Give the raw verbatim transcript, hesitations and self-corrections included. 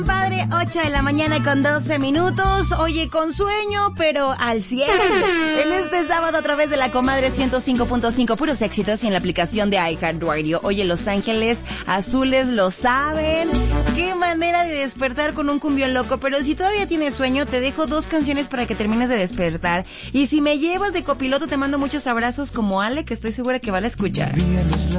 Padre, ocho de la mañana con doce minutos. Oye, con sueño, pero al cien. En este sábado a través de la Comadre ciento cinco punto cinco, puros éxitos y en la aplicación de iHeartRadio. Oye, Los Ángeles Azules lo saben. Qué manera de despertar con un cumbión loco. Pero si todavía tienes sueño, te dejo dos canciones para que termines de despertar. Y si me llevas de copiloto, te mando muchos abrazos como Ale, que estoy segura que va a la escuchar.